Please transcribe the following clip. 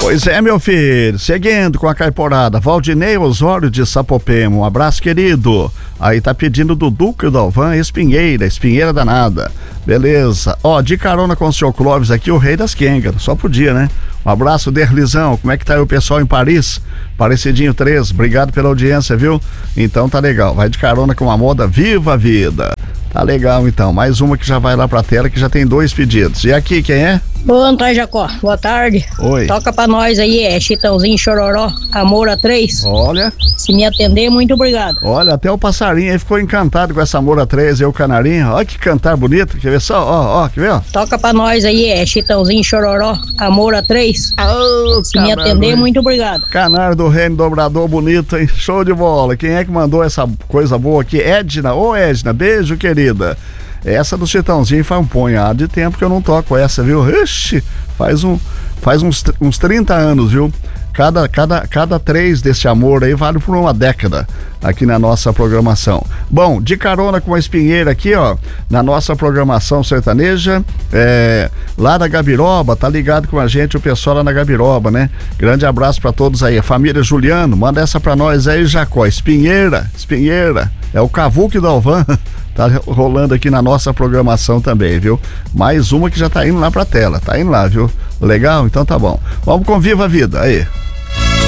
Pois é, meu filho, seguindo com a caiporada, Valdinei Osório de Sapopema, um abraço, querido. Aí tá pedindo do Duque do Alvan, Espinheira danada. Beleza. Ó, de carona com o senhor Clóvis aqui, o rei das quengas, só podia, né? Um abraço, Derlizão, como é que tá aí o pessoal em Paris? Parecidinho 3, obrigado pela audiência, viu? Então tá legal, vai de carona com a moda Viva a Vida. Tá legal então, mais uma que já vai lá pra tela, que já tem 2 pedidos. E aqui, quem é? Ô, Antônio Jacó, boa tarde. Oi. Toca pra nós aí, Chitãozinho Chororó, Amor a 3. Olha. Se me atender, muito obrigado. Olha, até o passarinho aí ficou encantado com essa Amor a 3 e o canarinho. Olha que cantar bonito, quer ver só? Ó, quer ver? Toca pra nós aí, Chitãozinho Chororó, Amor a 3. Se me atender, muito obrigado. Canário do Reino Dobrador bonito, hein? Show de bola. Quem é que mandou essa coisa boa aqui? Edna. Ô, Edna, beijo, querida. Essa do Chitãozinho faz um punhado de tempo que eu não toco essa, viu? Ixi, faz uns 30 anos, viu? Cada 3 desse amor aí vale por uma década aqui na nossa programação. Bom, de carona com a Espinheira aqui, ó, na nossa programação sertaneja, lá da Gabiroba, tá ligado com a gente o pessoal lá na Gabiroba, né? Grande abraço pra todos aí. A família Juliano, manda essa pra nós aí, Jacó. Espinheira, é o Cavuque do Alvan. Tá rolando aqui na nossa programação também, viu? Mais uma que já tá indo lá pra tela, tá indo lá, viu? Legal? Então tá bom. Vamos com Viva a Vida, aí.